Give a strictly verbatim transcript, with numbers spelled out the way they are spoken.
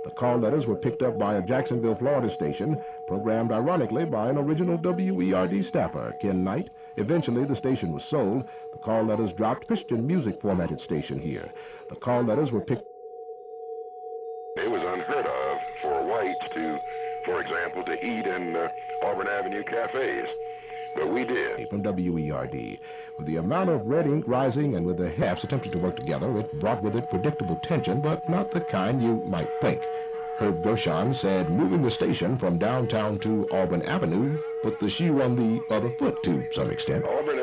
The call letters were picked up by a Jacksonville, Florida station, programmed ironically by an original W E R D staffer, Ken Knight. Eventually, the station was sold. The call letters dropped Christian music formatted station here. The call letters were picked. It was unheard of for whites to, for example, to eat in uh, Auburn Avenue cafes. But we did. From W E R D. With the amount of red ink rising and with the halves attempting to work together, it brought with it predictable tension, but not the kind you might think. Herb Gershon said moving the station from downtown to Auburn Avenue put the shoe on the other foot to some extent. Auburn